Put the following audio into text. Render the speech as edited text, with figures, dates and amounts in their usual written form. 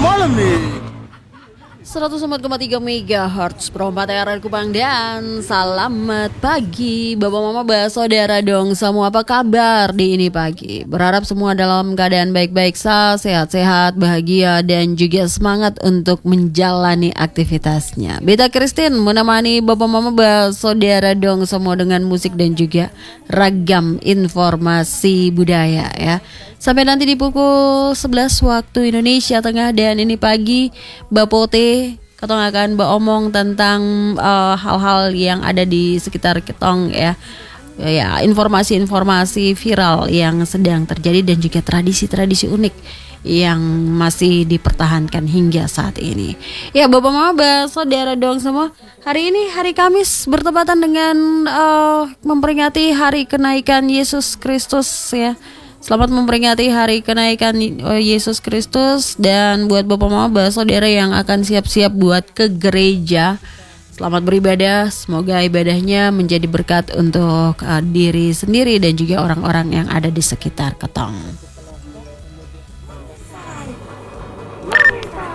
malam nih. 104,3 MHz Pro 4 RR Kupang dan selamat pagi Bapak Mama Saudara dong semua, apa kabar di ini pagi? Berharap semua dalam keadaan baik-baik saja, sehat-sehat, bahagia dan juga semangat untuk menjalani aktivitasnya. Beta Christine menemani Bapak Mama Saudara dong semua dengan musik dan juga ragam informasi budaya ya. Sampai nanti di pukul 11 waktu Indonesia Tengah dan ini pagi Bapote Ketong akan beromong tentang hal-hal yang ada di sekitar Ketong ya, informasi-informasi viral yang sedang terjadi dan juga tradisi-tradisi unik yang masih dipertahankan hingga saat ini. Ya Bapak Mama Saudara dong semua, hari ini hari Kamis bertepatan dengan memperingati hari kenaikan Yesus Kristus ya. Selamat memperingati hari kenaikan Yesus Kristus. Dan buat Bapak Mama Saudara yang akan siap-siap buat ke gereja, selamat beribadah. Semoga ibadahnya menjadi berkat untuk diri sendiri dan juga orang-orang yang ada di sekitar Ketong.